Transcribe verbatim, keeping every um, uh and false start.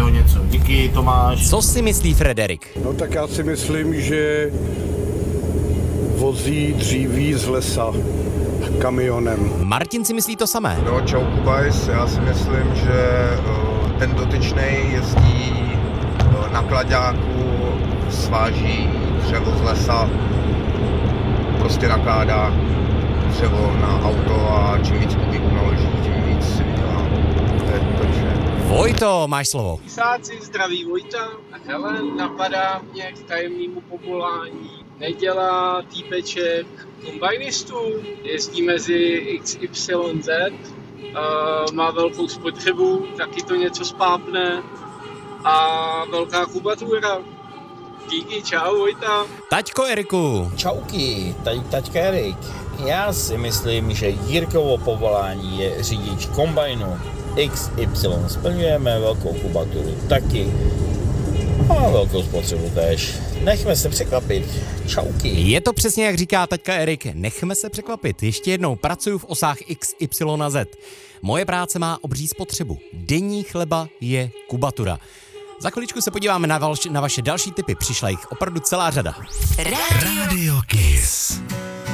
něco. Díky, Tomáš. Co si myslí Frederik? No tak já si myslím, že vozí dříví z lesa kamionem. Martin si myslí to samé. No čau Kubajs, já si myslím, že uh, ten dotyčnej jezdí uh, na klaďáku, sváží dřevo z lesa, prostě nakládá dřevo na auto a čím víc kubíků naloží, tím víc si vydělá. To je to, že... Vojto, máš slovo. Písáci, zdraví Vojta. Hele, napadá mě k tajemnému povolání. Nedělá týpeček kombajnistů, jezdí mezi X Y Z, uh, má velkou spotřebu, taky to něco spápne a velká kubatura. Díky, čau Vojta. Taťko Eriku. Čauky, tady taťka Erik. Já si myslím, že Jirkovo povolání je řidič kombajnu. X Y splňujeme velkou kubaturu taky a velkou spotřebu též. Nechme se překvapit. Čauky. Je to přesně jak říká taťka Erik, nechme se překvapit. Ještě jednou, pracuji v osách X Y Z. Moje práce má obří spotřebu. Denní chleba je kubatura. Za chviličku se podíváme na, valš- na vaše další tipy. Přišla jich opravdu celá řada. Radio Kiss.